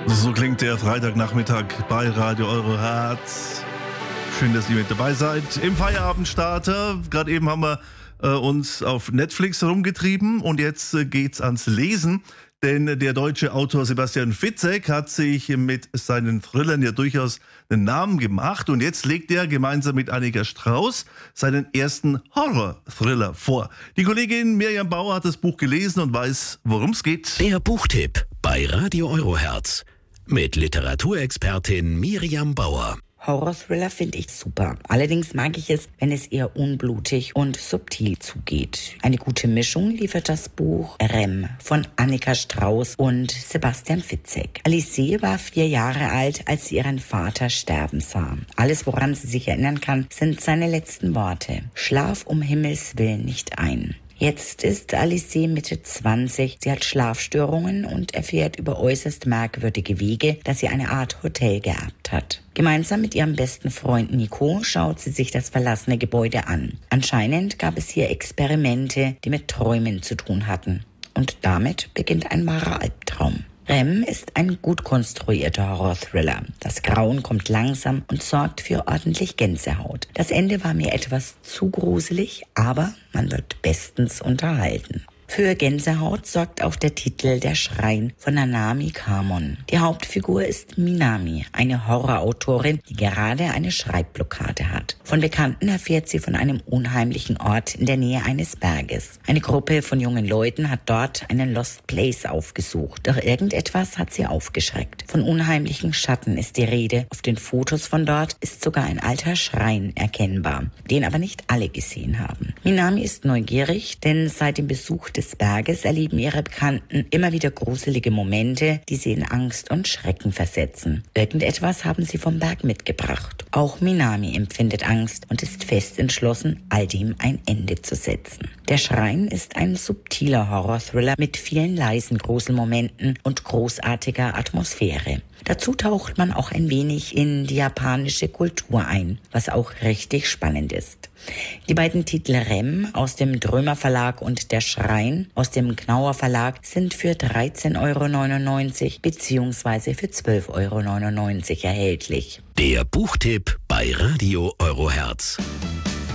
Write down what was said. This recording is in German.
So klingt der Freitagnachmittag bei Radio Euro Herz. Schön, dass ihr mit dabei seid. Im Feierabendstarter. Gerade eben haben wir uns auf Netflix rumgetrieben und jetzt geht's ans Lesen. Denn der deutsche Autor Sebastian Fitzek hat sich mit seinen Thrillern ja durchaus einen Namen gemacht. Und jetzt legt er gemeinsam mit Annika Strauß seinen ersten Horror-Thriller vor. Die Kollegin Mirjam Bauer hat das Buch gelesen und weiß, worum es geht. Der Buchtipp bei Radio Euro Herz mit Literaturexpertin Mirjam Bauer. Horror-Thriller finde ich super. Allerdings mag ich es, wenn es eher unblutig und subtil zugeht. Eine gute Mischung liefert das Buch Rem von Annika Strauß und Sebastian Fitzek. Alice war 4 Jahre alt, als sie ihren Vater sterben sah. Alles, woran sie sich erinnern kann, sind seine letzten Worte. Schlaf um Himmels Willen nicht ein. Jetzt ist Alice Mitte 20. Sie hat Schlafstörungen und erfährt über äußerst merkwürdige Wege, dass sie eine Art Hotel geerbt hat. Gemeinsam mit ihrem besten Freund Nico schaut sie sich das verlassene Gebäude an. Anscheinend gab es hier Experimente, die mit Träumen zu tun hatten. Und damit beginnt ein wahrer Albtraum. Rem ist ein gut konstruierter Horror-Thriller. Das Grauen kommt langsam und sorgt für ordentlich Gänsehaut. Das Ende war mir etwas zu gruselig, aber man wird bestens unterhalten. Für Gänsehaut sorgt auch der Titel Der Schrein von Nanami Kamon. Die Hauptfigur ist Minami, eine Horrorautorin, die gerade eine Schreibblockade hat. Von Bekannten erfährt sie von einem unheimlichen Ort in der Nähe eines Berges. Eine Gruppe von jungen Leuten hat dort einen Lost Place aufgesucht. Doch irgendetwas hat sie aufgeschreckt. Von unheimlichen Schatten ist die Rede. Auf den Fotos von dort ist sogar ein alter Schrein erkennbar, den aber nicht alle gesehen haben. Minami ist neugierig, denn seit dem Besuch des Berges erleben ihre Bekannten immer wieder gruselige Momente, die sie in Angst und Schrecken versetzen. Irgendetwas haben sie vom Berg mitgebracht. Auch Minami empfindet Angst und ist fest entschlossen, all dem ein Ende zu setzen. Der Schrein ist ein subtiler Horror-Thriller mit vielen leisen Gruselmomenten und großartiger Atmosphäre. Dazu taucht man auch ein wenig in die japanische Kultur ein, was auch richtig spannend ist. Die beiden Titel Rem aus dem Drömer Verlag und Der Schrein aus dem Knauer Verlag sind für 13,99 € bzw. für 12,99 € erhältlich. Der Buchtipp bei Radio Euro Herz.